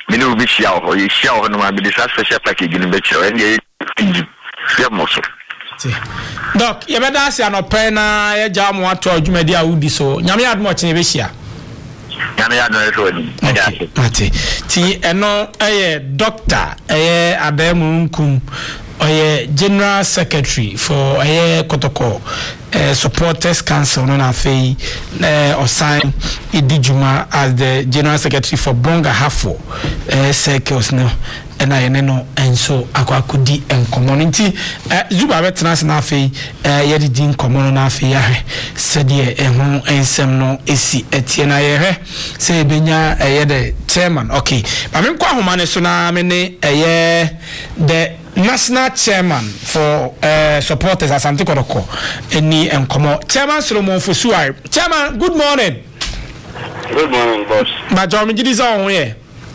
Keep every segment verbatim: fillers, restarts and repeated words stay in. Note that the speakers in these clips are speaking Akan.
mini will be show or you show no ma be this special package in the show and you muscle. Doc, you better say no pena ya jam what to adwumadi a wudi so. Nyame admo che be hia. Nyame admo so ni. Ati. Ti eno eh doctor eh Adamu Nkum oye General Secretary for eh Kotoko eh Supporters Council no na fei eh osign Idijuma as the General Secretary for Bonga Hafo eh circles no and I know and so akwakudi and community eh Zuba betena na fei eh yedi din komono na fei ya said ye ehun ensem no esi etiena ye say benya eh the chairman okay but me kwa homa so na me ne eh the National Chairman for uh, Supporters Asante Kodoko any and come Chairman Solomon Fosuai. Chairman, good morning. Good morning, boss. My John is on here.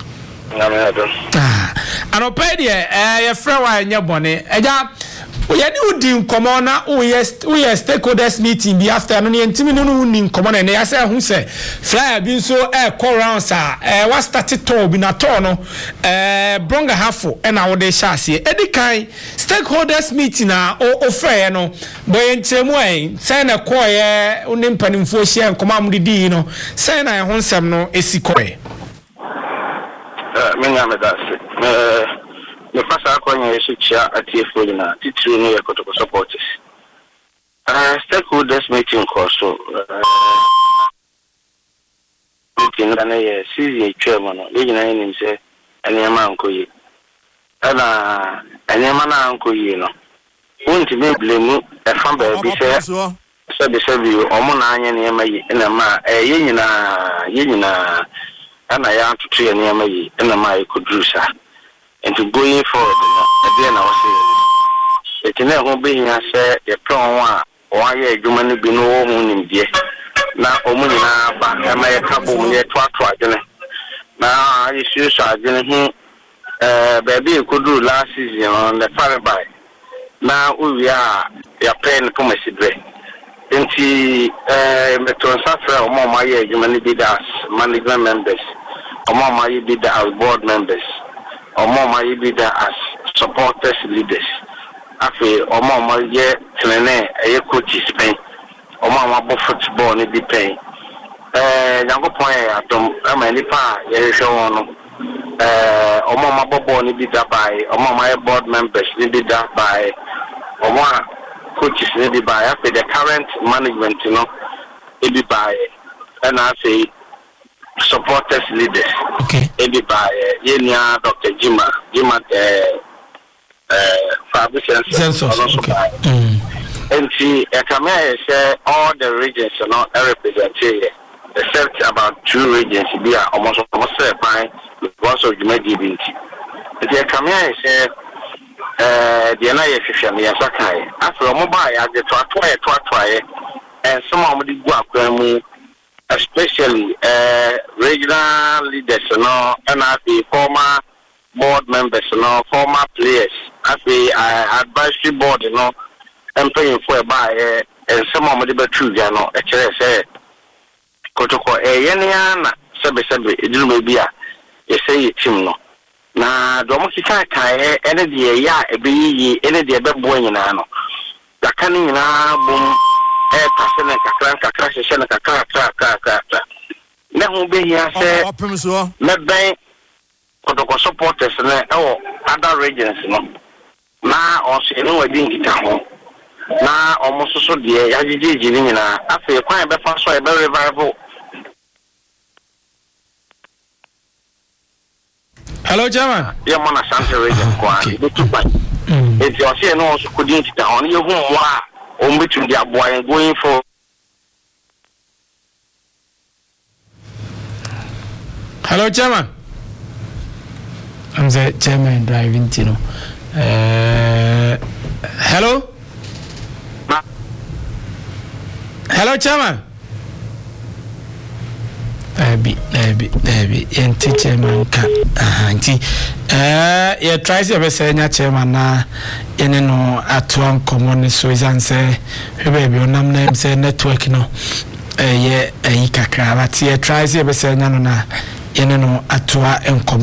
Ah, and obey there, eh, your friend, why in your bonnet? Eja, we had you doing come on now. We yes, we are stakeholders meeting the afternoon. And Timmy no in common, and I say, who say, Flyer been so eh, call round, sir. Eh, what started to be not tono, eh, Bronga Hafo, and our day chassis. Eddie Kai, stakeholders meeting now, or fair, no, boy, in same way, send a choir, unimpany for share and command the dino, send I want some no, is koi. Me nyame dase eh me fasa akwanya yesu chia atiefo na titiri no yakotoko supporters uh stakeholders meeting course so meeting na ye season chairman no ye nyina nim se enema ankoyi ana enema na ankoyi no wonti me blame e fa ba bi se se be se bi omo na anya ne ma yi na ma eh ye nyina ye nyina ana ya tutu ya nyama yi na mai kudrusa into going forward na dey na wose etine ho be nya se ye plan wa wa ye adwuma ne bi no wo mu nim die na omu nyina ba na ma ye kabo mu ye to ato adwene na ye su su adwene hu eh ba bi kudru last season on the far by na uwi a ya pen ko masibre enti eh meton safra o mo ma ye adwuma ne bi das management members o mo ma ye bi da as board members o mo ma ye bi da as supporters leaders afi o mo ma ye tenene e coaches pen o mo ma bo football ne bi pen eh yango point atom ama ni pa ye hwe no eh o mo ma bo ball ne bi da by o mo ma ye board members ne bi da by o mo coaches ne bi by afi the current management you know e bi by and I say supporters leaders okay e bi by yenia Doctor Jima Jima eh eh Fabrice Census okay mm and see e come say all the regions you know represent here except about two regions be almost almost fine because of the medibinti e come say eh the na ye hwehwe me yasakai afro mobile ya de to ato e to ato e and some of the go akwamu especially uh regional leaders you know and as the former board members you know former players as the uh, advisory board you know and paying for by uh, and some of the betu you know actually say kotoko e yenia na sebe sebe eduru me bia ye say team no na do mo kika kai ene de ya ebe yi ene de ebe bo nyina no da kan nyina bom eh pasene kakran kakran sheshe kakran kakran kakran na hu be hia se me ben kotoko supporters na e other regions no na o se no wadi nkita ho na o mo soso de ya jijiji ni nyina afi kwan be fa so e be revival. Hello, Chairman. Yeah, man, Asante region kwa do two by if you say no so could into town you hu wa on between the boy going for. Hello, Chairman. I'm the Chairman driving, you know. Uh, hello? Hello, Chairman. Ebi, ebi, ebi. Enti Chairman ka. Aha, enti. Eh, ye try se be say nya Chairman na ene no atuan common so izan say hebe bi onam na say network no. Eh ye ayi kakra, but ye try se be say nya no na ene no atua enkom